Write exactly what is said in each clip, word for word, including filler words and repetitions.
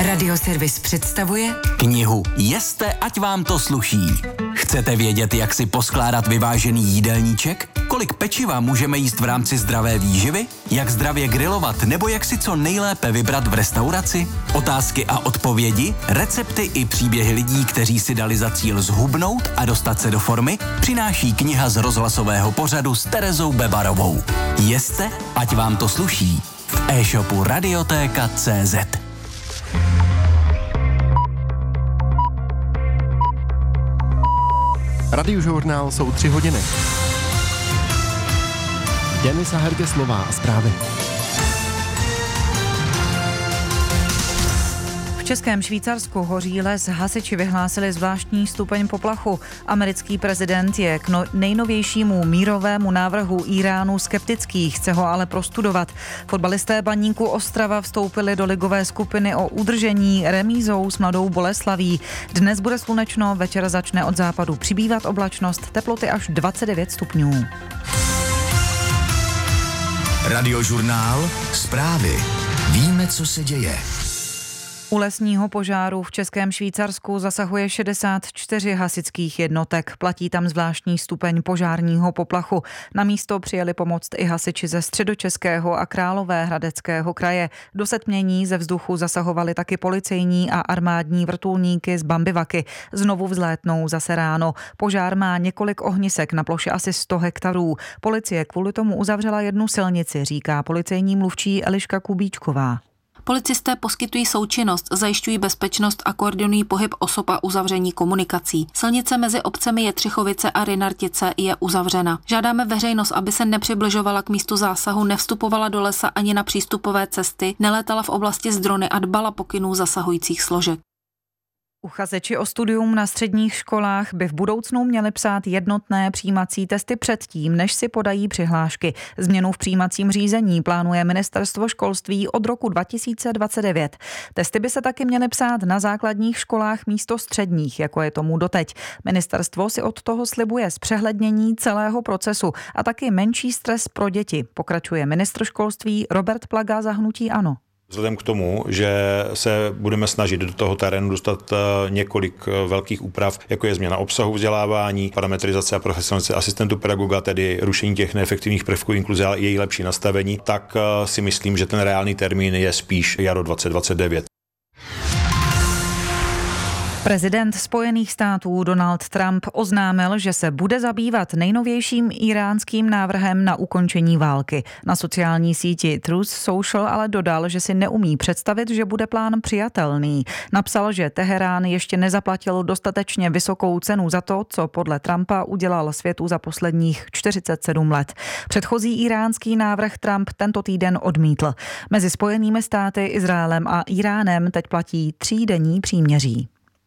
Radioservis představuje knihu Jeste, ať vám to sluší. Chcete vědět, jak si poskládat vyvážený jídelníček? Kolik pečiva můžeme jíst v rámci zdravé výživy? Jak zdravě grilovat nebo jak si co nejlépe vybrat v restauraci? Otázky a odpovědi, recepty i příběhy lidí, kteří si dali za cíl zhubnout a dostat se do formy, přináší kniha z rozhlasového pořadu s Terezou Bebarovou. Jeste, ať vám to sluší. V e-shopu Radiotéka tečka cé zet. Radiožurnál jsou tři hodiny. Denisa Hergeslová a zprávy. V Českém Švýcarsku hoří les, hasiči vyhlásili zvláštní stupeň poplachu. Americký prezident je k no- nejnovějšímu mírovému návrhu Íránu skeptický, chce ho ale prostudovat. Fotbalisté Baníku Ostrava vstoupili do ligové skupiny o udržení remízou s Mladou Boleslaví. Dnes bude slunečno, večer začne od západu přibývat oblačnost, teploty až dvacet devět stupňů. Radiožurnál, zprávy. Víme, co se děje. U lesního požáru v Českém Švýcarsku zasahuje šedesát čtyři hasičských jednotek. Platí tam zvláštní stupeň požárního poplachu. Na místo přijeli pomoct i hasiči ze Středočeského a Královéhradeckého kraje. Do setmění ze vzduchu zasahovali taky policejní a armádní vrtulníky z Bambivaky. Znovu vzlétnou zase ráno. Požár má několik ohnisek na ploše asi sto hektarů. Policie kvůli tomu uzavřela jednu silnici, říká policejní mluvčí Eliška Kubíčková. Policisté poskytují součinnost, zajišťují bezpečnost a koordinují pohyb osob a uzavření komunikací. Silnice mezi obcemi Jetřichovice a Rynartice je uzavřena. Žádáme veřejnost, aby se nepřibližovala k místu zásahu, nevstupovala do lesa ani na přístupové cesty, nelétala v oblasti z drony a dbala pokynů zasahujících složek. Uchazeči o studium na středních školách by v budoucnu měli psát jednotné přijímací testy předtím, než si podají přihlášky. Změnu v přijímacím řízení plánuje Ministerstvo školství od roku dva tisíce dvacet devět. Testy by se taky měly psát na základních školách místo středních, jako je tomu doteď. Ministerstvo si od toho slibuje zpřehlednění celého procesu a taky menší stres pro děti, pokračuje ministr školství Robert Plaga za hnutí ANO. Vzhledem k tomu, že se budeme snažit do toho terénu dostat několik velkých úprav, jako je změna obsahu vzdělávání, parametrizace a profesionalizace asistentů pedagoga, tedy rušení těch neefektivních prvků inkluze a její lepší nastavení, tak si myslím, že ten reálný termín je spíš jaro dvacet dvacet devět. Prezident Spojených států Donald Trump oznámil, že se bude zabývat nejnovějším íránským návrhem na ukončení války. Na sociální síti Truth Social ale dodal, že si neumí představit, že bude plán přijatelný. Napsal, že Teherán ještě nezaplatil dostatečně vysokou cenu za to, co podle Trumpa udělal světu za posledních čtyřicet sedm let. Předchozí íránský návrh Trump tento týden odmítl. Mezi Spojenými státy, Izraelem a Íránem teď platí třídenní příměří.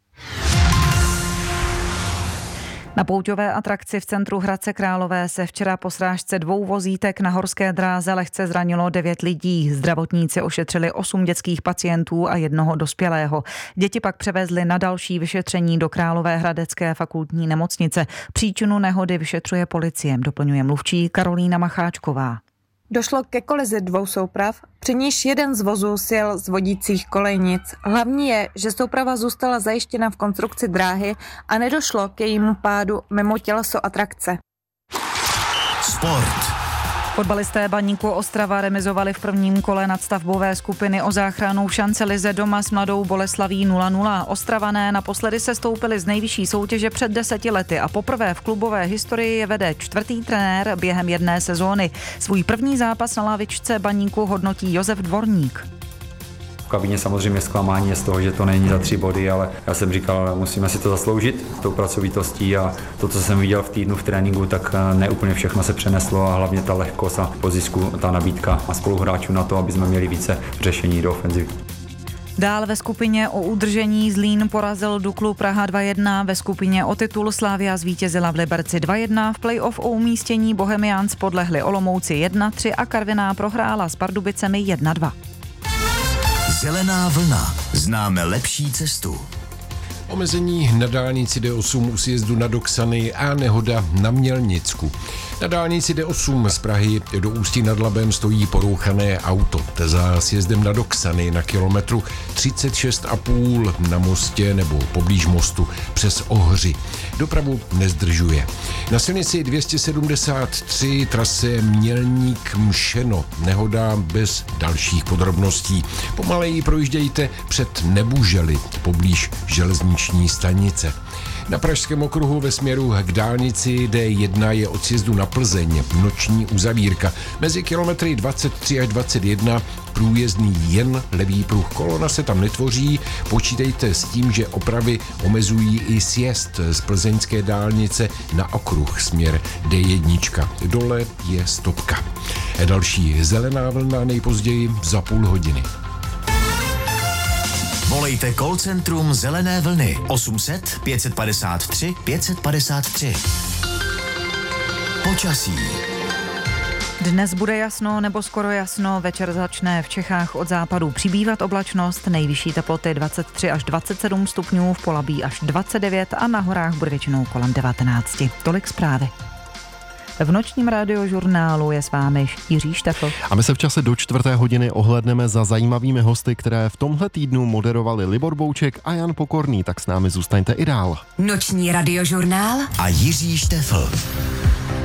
Na pouťové atrakci v centru Hradce Králové se včera po srážce dvou vozítek na horské dráze lehce zranilo devět lidí. Zdravotníci ošetřili osm dětských pacientů a jednoho dospělého. Děti pak převezli na další vyšetření do Královéhradecké fakultní nemocnice. Příčinu nehody vyšetřuje policie, doplňuje mluvčí Karolína Macháčková. Došlo ke kolizi dvou souprav, při níž jeden z vozů sjel z vodících kolejnic. Hlavní je, že souprava zůstala zajištěna v konstrukci dráhy a nedošlo k jejímu pádu mimo těleso atrakce. Sport. Fotbalisté Baníku Ostrava remizovali v prvním kole nadstavbové skupiny o záchranu v šance lize doma s Mladou Boleslaví nula nula. Ostravané naposledy se stoupili z nejvyšší soutěže před deseti lety a poprvé v klubové historii je vede čtvrtý trenér během jedné sezóny. Svůj první zápas na lavičce Baníku hodnotí Josef Dvorník. V kabině samozřejmě zklamání je z toho, že to není za tři body, ale já jsem říkal, musíme si to zasloužit tou pracovitostí a to, co jsem viděl v týdnu v tréninku, tak ne úplně všechno se přeneslo a hlavně ta lehkost a po zisku ta nabídka a spoluhráčů na to, aby jsme měli více řešení do ofenzivy. Dál ve skupině o udržení Zlín porazil Duklu Praha dva jedna, ve skupině o titul Slavia zvítězila v Liberci dva jedna, v play-off o umístění Bohemians podlehli Olomouci jedna tři a Karviná prohrála s Pardubicemi jedna dva. Zelená vlna. Známe lepší cestu. Omezení na dálnici D osm u sjezdu na Doksany a nehoda na Mělnicku. Na dálnici D osm z Prahy do Ústí nad Labem stojí porouchané auto. Za sjezdem na Doksany na kilometru třicet šest a půl na mostě nebo poblíž mostu přes Ohři. Dopravu nezdržuje. Na silnici dvě stě sedmdesát tři trase Mělník Mšeno. Nehoda bez dalších podrobností. Pomaleji projíždějte před Nebužely poblíž železniční stanice. Na Pražském okruhu ve směru k dálnici D jedna je od sjezdu na Plzeň noční uzavírka. Mezi kilometry dvacet tři až dvacet jedna průjezdný jen levý pruh. Kolona se tam netvoří. Počítejte s tím, že opravy omezují i sjezd z plzeňské dálnice na okruh směr D jedna. Dole je stopka. Další zelená vlna nejpozději za půl hodiny. Volejte call centrum Zelené vlny osm set pět padesát tři pět padesát tři. Počasí. Dnes bude jasno nebo skoro jasno, večer začne v Čechách od západu přibývat oblačnost, nejvyšší teploty dvacet tři až dvacet sedm stupňů, v Polabí až dvacet devět a na horách bude většinou kolem devatenáct. Tolik zprávy. V nočním radiožurnálu je s vámi Jiří Štefl. A my se v čase do čtvrté hodiny ohlédneme za zajímavými hosty, které v tomhle týdnu moderovali Libor Bouček a Jan Pokorný, tak s námi zůstaňte i dál. Noční radiožurnál a Jiří Štefl.